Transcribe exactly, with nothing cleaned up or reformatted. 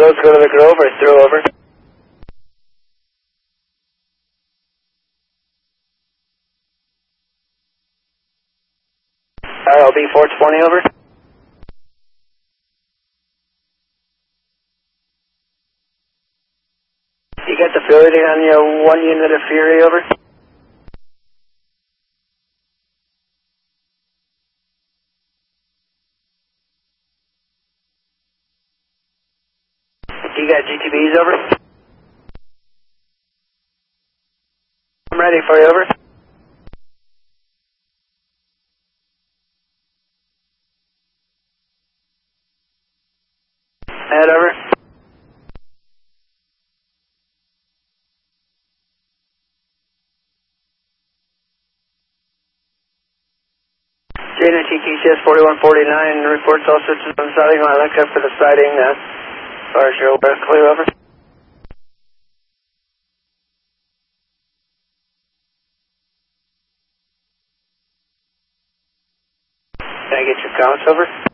let's go to the Grove or through over. R L B four twenty over. You got the fluidity on your one unit of Fury over? You got G T Bs over? I'm ready for you over. Head over. Jana T T C S forty-one forty-nine reports all systems on siding. I look up for the siding uh, as far as you're aware. Clear over. Can I get your counts over?